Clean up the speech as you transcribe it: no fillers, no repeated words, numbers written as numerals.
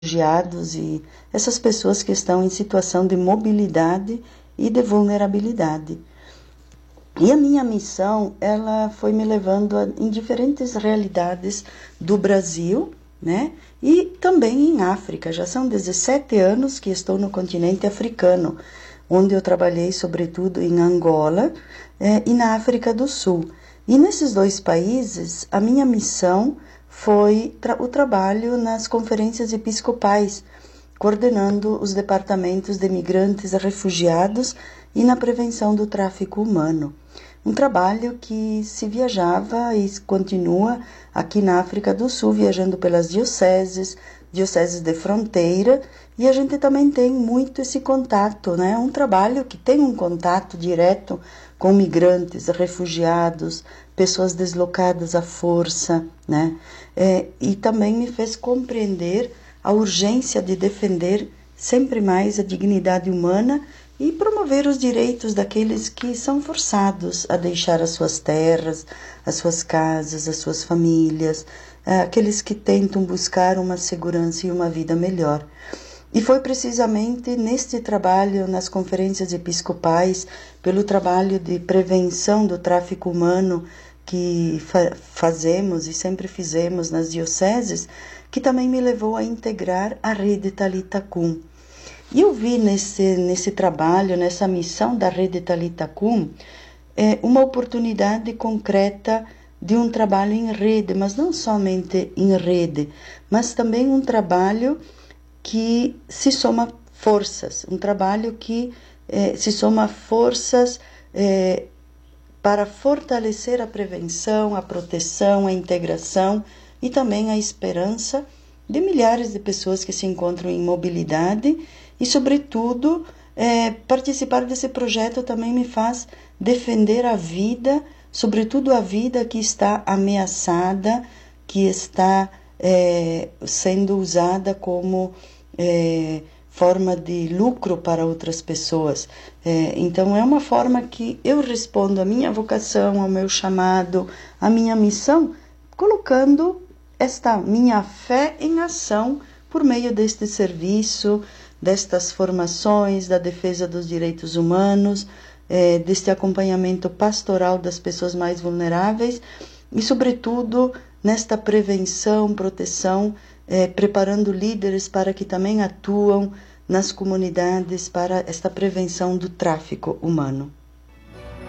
refugiados e essas pessoas que estão em situação de mobilidade e de vulnerabilidade. E a minha missão, ela foi me levando em diferentes realidades do Brasil, né? E também em África. Já são 17 anos que estou no continente africano, onde eu trabalhei sobretudo em Angola e na África do Sul. E nesses dois países, a minha missão foi o trabalho nas conferências episcopais, coordenando os departamentos de migrantes e refugiados e na prevenção do tráfico humano. Um trabalho que se viajava e continua aqui na África do Sul, viajando pelas dioceses de fronteira, e a gente também tem muito esse contato, né? Um trabalho que tem um contato direto com migrantes, refugiados, pessoas deslocadas à força, né? E também me fez compreender a urgência de defender sempre mais a dignidade humana e promover os direitos daqueles que são forçados a deixar as suas terras, as suas casas, as suas famílias, aqueles que tentam buscar uma segurança e uma vida melhor. E foi precisamente neste trabalho, nas conferências episcopais, pelo trabalho de prevenção do tráfico humano que fazemos e sempre fizemos nas dioceses, que também me levou a integrar a rede Talitha Kum. E eu vi nesse trabalho, nessa missão da rede Talitha Kum, uma oportunidade concreta de um trabalho em rede, mas não somente em rede, mas também um trabalho que se soma forças, um trabalho que se soma forças para fortalecer a prevenção, a proteção, a integração e também a esperança de milhares de pessoas que se encontram em mobilidade e, sobretudo, participar desse projeto também me faz defender a vida, sobretudo a vida que está ameaçada, que está sendo usada como forma de lucro para outras pessoas. Então, é uma forma que eu respondo à minha vocação, ao meu chamado, à minha missão, colocando esta minha fé em ação por meio deste serviço, destas formações, da defesa dos direitos humanos, deste acompanhamento pastoral das pessoas mais vulneráveis e, sobretudo, nesta prevenção, proteção, preparando líderes para que também atuam nas comunidades para esta prevenção do tráfico humano.